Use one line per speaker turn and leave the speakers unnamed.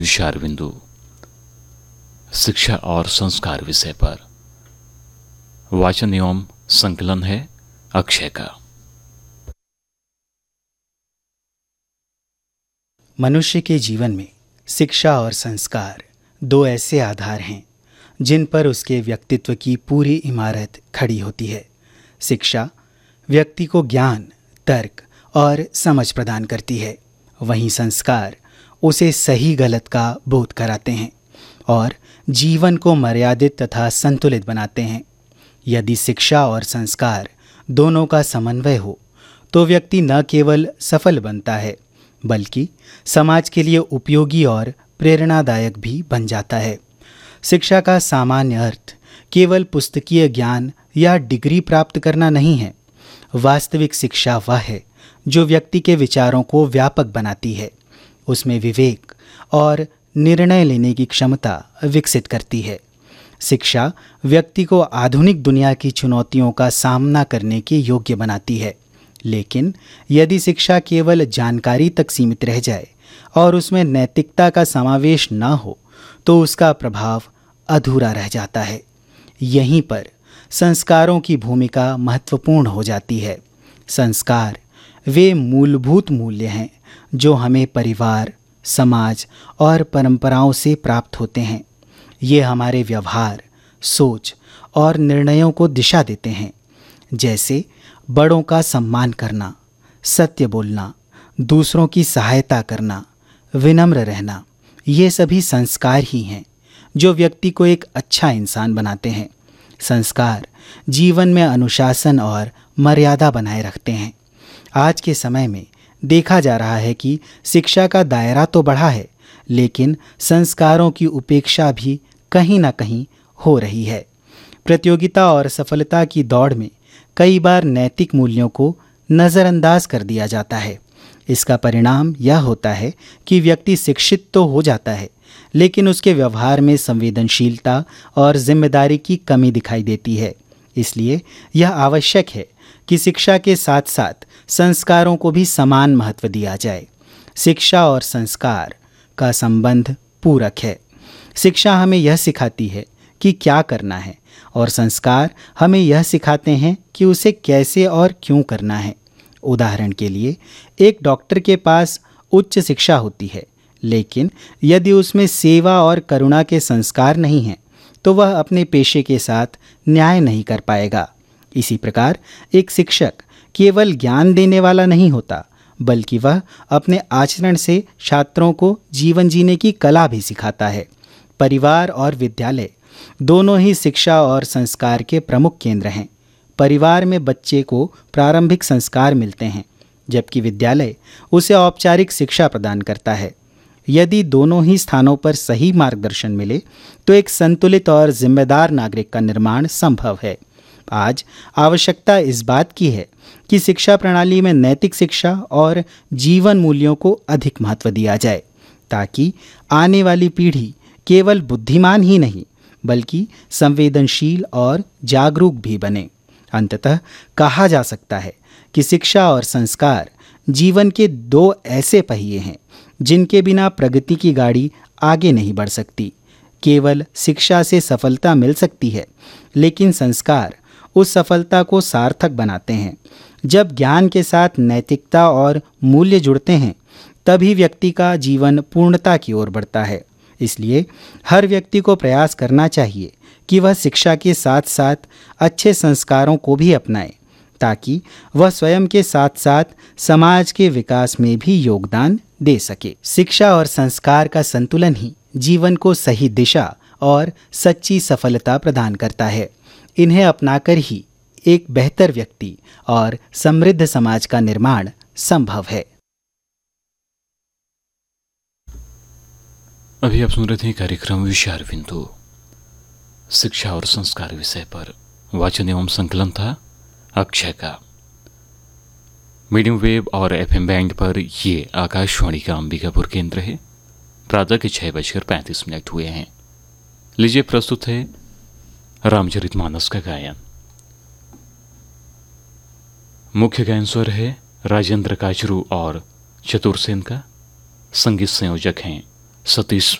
विचार बिंदु शिक्षा और संस्कार विषय पर वाचन एवं संकलन है अक्षय का।
मनुष्य के जीवन में शिक्षा और संस्कार दो ऐसे आधार हैं जिन पर उसके व्यक्तित्व की पूरी इमारत खड़ी होती है। शिक्षा व्यक्ति को ज्ञान, तर्क और समझ प्रदान करती है, वहीं संस्कार उसे सही गलत का बोध कराते हैं और जीवन को मर्यादित तथा संतुलित बनाते हैं। यदि शिक्षा और संस्कार दोनों का समन्वय हो तो व्यक्ति न केवल सफल बनता है बल्कि समाज के लिए उपयोगी और प्रेरणादायक भी बन जाता है। शिक्षा का सामान्य अर्थ केवल पुस्तकीय ज्ञान या डिग्री प्राप्त करना नहीं है। वास्तविक शिक्षा वह है जो व्यक्ति के विचारों को व्यापक बनाती है, उसमें विवेक और निर्णय लेने की क्षमता विकसित करती है। शिक्षा व्यक्ति को आधुनिक दुनिया की चुनौतियों का सामना करने के योग्य बनाती है, लेकिन यदि शिक्षा केवल जानकारी तक सीमित रह जाए और उसमें नैतिकता का समावेश न हो तो उसका प्रभाव अधूरा रह जाता है। यहीं पर संस्कारों की भूमिका महत्वपूर्ण हो जाती है। संस्कार वे मूलभूत मूल्य हैं जो हमें परिवार, समाज और परंपराओं से प्राप्त होते हैं। ये हमारे व्यवहार, सोच और निर्णयों को दिशा देते हैं, जैसे बड़ों का सम्मान करना, सत्य बोलना, दूसरों की सहायता करना, विनम्र रहना। ये सभी संस्कार ही हैं जो व्यक्ति को एक अच्छा इंसान बनाते हैं। संस्कार जीवन में अनुशासन और मर्यादा बनाए रखते हैं। आज के समय में देखा जा रहा है कि शिक्षा का दायरा तो बढ़ा है, लेकिन संस्कारों की उपेक्षा भी कहीं ना कहीं हो रही है। प्रतियोगिता और सफलता की दौड़ में कई बार नैतिक मूल्यों को नज़रअंदाज कर दिया जाता है। इसका परिणाम यह होता है कि व्यक्ति शिक्षित तो हो जाता है, लेकिन उसके व्यवहार में संवेदनशीलता और जिम्मेदारी की कमी दिखाई देती है। इसलिए यह आवश्यक है कि शिक्षा के साथ साथ संस्कारों को भी समान महत्व दिया जाए। शिक्षा और संस्कार का संबंध पूरक है। शिक्षा हमें यह सिखाती है कि क्या करना है और संस्कार हमें यह सिखाते हैं कि उसे कैसे और क्यों करना है। उदाहरण के लिए, एक डॉक्टर के पास उच्च शिक्षा होती है, लेकिन यदि उसमें सेवा और करुणा के संस्कार नहीं हैं तो वह अपने पेशे के साथ न्याय नहीं कर पाएगा। इसी प्रकार एक शिक्षक केवल ज्ञान देने वाला नहीं होता, बल्कि वह अपने आचरण से छात्रों को जीवन जीने की कला भी सिखाता है। परिवार और विद्यालय दोनों ही शिक्षा और संस्कार के प्रमुख केंद्र हैं। परिवार में बच्चे को प्रारंभिक संस्कार मिलते हैं, जबकि विद्यालय उसे औपचारिक शिक्षा प्रदान करता है। यदि दोनों ही स्थानों पर सही मार्गदर्शन मिले तो एक संतुलित और जिम्मेदार नागरिक का निर्माण संभव है। आज आवश्यकता इस बात की है कि शिक्षा प्रणाली में नैतिक शिक्षा और जीवन मूल्यों को अधिक महत्व दिया जाए, ताकि आने वाली पीढ़ी केवल बुद्धिमान ही नहीं बल्कि संवेदनशील और जागरूक भी बने। अंततः कहा जा सकता है कि शिक्षा और संस्कार जीवन के दो ऐसे पहिए हैं जिनके बिना प्रगति की गाड़ी आगे नहीं बढ़ सकती। केवल शिक्षा से सफलता मिल सकती है, लेकिन संस्कार उस सफलता को सार्थक बनाते हैं। जब ज्ञान के साथ नैतिकता और मूल्य जुड़ते हैं, तभी व्यक्ति का जीवन पूर्णता की ओर बढ़ता है। इसलिए हर व्यक्ति को प्रयास करना चाहिए कि वह शिक्षा के साथ साथ अच्छे संस्कारों को भी अपनाए, ताकि वह स्वयं के साथ साथ समाज के विकास में भी योगदान दे सके। शिक्षा और संस्कार का संतुलन ही जीवन को सही दिशा और सच्ची सफलता प्रदान करता है। इन्हें अपनाकर ही एक बेहतर व्यक्ति और समृद्ध समाज का निर्माण संभव है।
अभी आप सुन रहे थे कार्यक्रम विचार बिंदु शिक्षा और संस्कार विषय पर। वाचन एवं संकलन था अक्षय का। मीडियम वेव और एफएम बैंड पर ये आकाशवाणी का अंबिकापुर केंद्र है। प्रातः के 6:35 हुए हैं। लीजिए प्रस्तुत है रामचरितमानस का गायन। मुख्य गायन स्वर है राजेंद्र काचरू और चतुरसेन का। संगीत संयोजक हैं सतीश